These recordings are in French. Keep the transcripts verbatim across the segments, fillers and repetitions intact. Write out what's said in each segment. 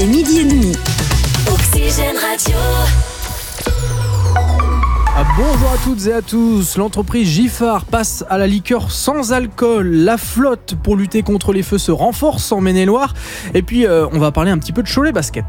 est midi et demi. Oxygène Radio. Ah, bonjour à toutes et à tous. L'entreprise Giffard passe à la liqueur sans alcool. La flotte pour lutter contre les feux se renforce en Maine-et-Loire. Et puis euh, on va parler un petit peu de Cholet Basket.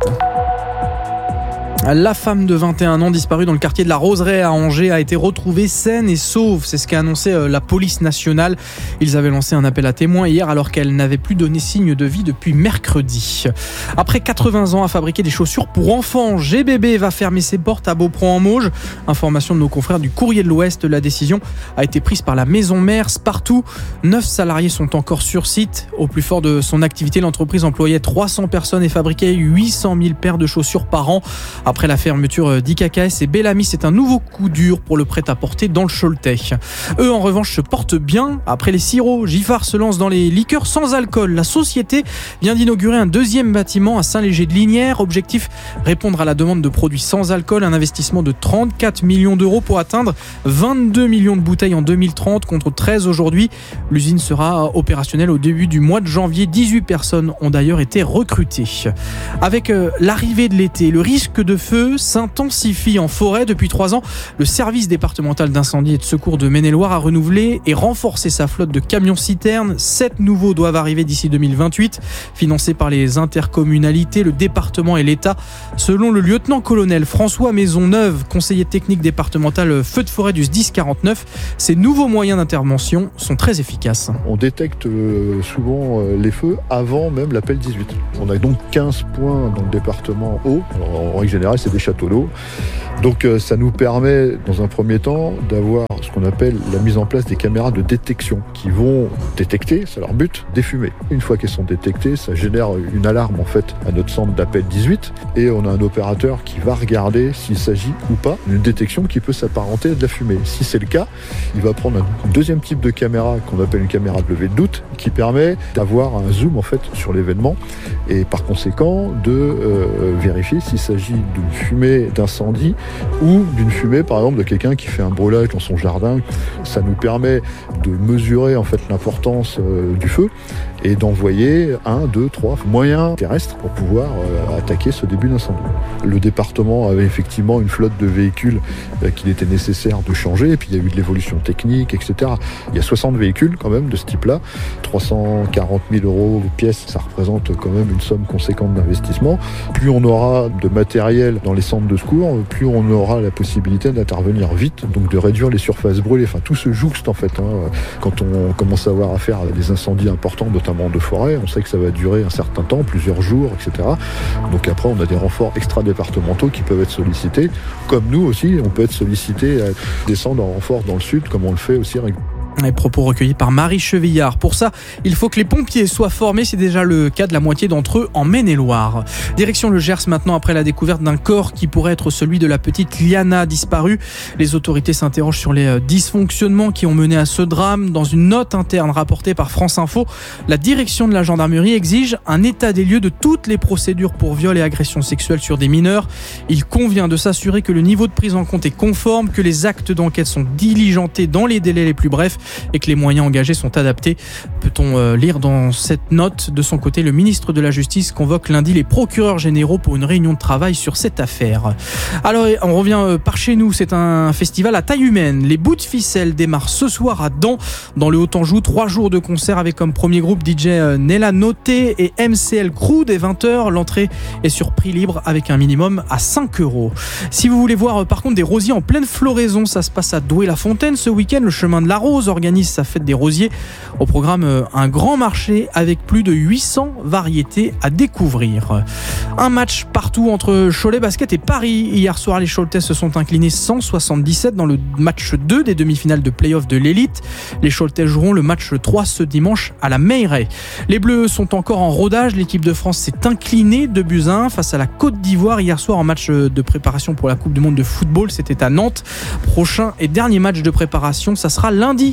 La femme de vingt et un ans disparue dans le quartier de la Roseraie à Angers a été retrouvée saine et sauve. C'est ce qu'a annoncé la police nationale. Ils avaient lancé un appel à témoins hier alors qu'elle n'avait plus donné signe de vie depuis mercredi. Après quatre-vingts ans à fabriquer des chaussures pour enfants, G B B va fermer ses portes à Beaupron-en-Mauges. Information de nos confrères du Courrier de l'Ouest. La décision a été prise par la maison mère Spartou. Neuf salariés sont encore sur site. Au plus fort de son activité, l'entreprise employait trois cents personnes et fabriquait huit cent mille paires de chaussures par an. Après la fermeture d'I K K S et Bellamy, c'est un nouveau coup dur pour le prêt-à-porter dans le Choletais. Eux, en revanche, se portent bien. Après les sirops, Giffard se lance dans les liqueurs sans alcool. La société vient d'inaugurer un deuxième bâtiment à Saint-Léger-de-Linières. Objectif, répondre à la demande de produits sans alcool. Un investissement de trente-quatre millions d'euros pour atteindre vingt-deux millions de bouteilles en deux mille trente contre treize aujourd'hui. L'usine sera opérationnelle au début du mois de janvier. dix-huit personnes ont d'ailleurs été recrutées. Avec l'arrivée de l'été, le risque de feu s'intensifie en forêt. Depuis trois ans, le service départemental d'incendie et de secours de Maine-et-Loire a renouvelé et renforcé sa flotte de camions-citernes. Sept nouveaux doivent arriver d'ici deux mille vingt-huit, financés par les intercommunalités, le département et l'État. Selon le lieutenant-colonel François Maisonneuve, conseiller technique départemental feu de forêt du S D I S quarante-neuf, ces nouveaux moyens d'intervention sont très efficaces. On détecte souvent les feux avant même l'appel dix-huit. On a donc quinze points dans le département eau. Alors, en règle générale, c'est des châteaux d'eau. Donc euh, ça nous permet, dans un premier temps, d'avoir ce qu'on appelle la mise en place des caméras de détection qui vont détecter, c'est leur but, des fumées. Une fois qu'elles sont détectées, ça génère une alarme en fait à notre centre d'appel dix-huit et on a un opérateur qui va regarder s'il s'agit ou pas d'une détection qui peut s'apparenter à de la fumée. Si c'est le cas, il va prendre un deuxième type de caméra qu'on appelle une caméra de levée de doute qui permet d'avoir un zoom en fait sur l'événement et par conséquent de euh, vérifier s'il s'agit d'une fumée d'incendie ou d'une fumée par exemple de quelqu'un qui fait un brûlage dans son jardin. Ça nous permet de mesurer en fait l'importance euh, du feu et d'envoyer un, deux, trois moyens terrestres pour pouvoir euh, attaquer ce début d'incendie. Le département avait effectivement une flotte de véhicules euh, qu'il était nécessaire de changer et puis il y a eu de l'évolution technique, et cetera. Il y a soixante véhicules quand même de ce type-là, trois cent quarante mille euros pièce, ça représente quand même une somme conséquente d'investissement. Plus on aura de matériel dans les centres de secours, plus on aura la possibilité d'intervenir vite, donc de réduire les surfaces brûlées. Enfin, tout se jouxte en fait. Hein. Quand on commence à avoir affaire à des incendies importants, notamment de forêt, on sait que ça va durer un certain temps, plusieurs jours, et cetera. Donc après, on a des renforts extra-départementaux qui peuvent être sollicités. Comme nous aussi, on peut être sollicité à descendre en renfort dans le sud, comme on le fait aussi régulièrement. Les propos recueillis par Marie Chevillard. Pour ça, il faut que les pompiers soient formés. C'est déjà le cas de la moitié d'entre eux en Maine-et-Loire. Direction le Gers maintenant après la découverte d'un corps qui pourrait être celui de la petite Liana disparue. Les autorités s'interrogent sur les dysfonctionnements qui ont mené à ce drame. Dans une note interne rapportée par France Info, la direction de la gendarmerie exige un état des lieux de toutes les procédures pour viol et agression sexuelle sur des mineurs. Il convient de s'assurer que le niveau de prise en compte est conforme, que les actes d'enquête sont diligentés dans les délais les plus brefs et que les moyens engagés sont adaptés. Peut-on lire dans cette note? De son côté, le ministre de la Justice convoque lundi les procureurs généraux pour une réunion de travail sur cette affaire. Alors, on revient par chez nous. C'est un festival à taille humaine. Les Bouts de Ficelle démarrent ce soir à Dans, dans le Haut-Anjou. Trois jours de concert avec comme premier groupe D J Nella Noté et M C L Crew dès vingt heures. L'entrée est sur prix libre avec un minimum à cinq euros. Si vous voulez voir par contre des rosiers en pleine floraison, ça se passe à Douai-la-Fontaine ce week-end. Le chemin de la Rose organise sa fête des rosiers. Au programme, un grand marché avec plus de huit cents variétés à découvrir. Un match partout entre Cholet Basket et Paris. Hier soir, les Choletais se sont inclinés cent soixante-dix-sept dans le match deux des demi-finales de play-off de l'élite. Les Choletais joueront le match trois ce dimanche à la Meilleray. Les Bleus sont encore en rodage. L'équipe de France s'est inclinée deux buts à un face à la Côte d'Ivoire hier soir en match de préparation pour la Coupe du Monde de football. C'était à Nantes. Prochain et dernier match de préparation, ça sera lundi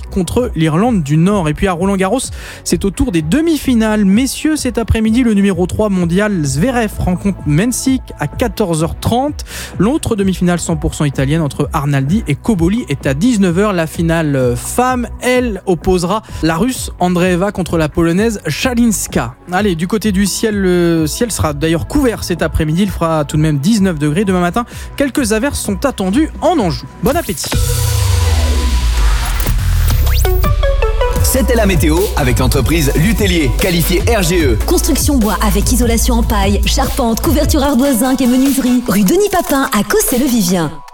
contre l'Irlande du Nord. Et puis à Roland-Garros, c'est au tour des demi-finales. Messieurs, cet après-midi, le numéro trois mondial Zverev rencontre Mensik à quatorze heures trente. L'autre demi-finale cent pour cent italienne entre Arnaldi et Cobolli est à dix-neuf heures. La finale femme, elle, opposera la Russe Andreeva contre la Polonaise Shalinska. Allez, du côté du ciel, le ciel sera d'ailleurs couvert cet après-midi. Il fera tout de même dix-neuf degrés. Demain matin, quelques averses sont attendues en Anjou. Bon appétit. C'était la météo avec l'entreprise Lutellier, qualifiée R G E. Construction bois avec isolation en paille, charpente, couverture ardoise zinc et menuiserie. Rue Denis Papin à Cossé-le-Vivien.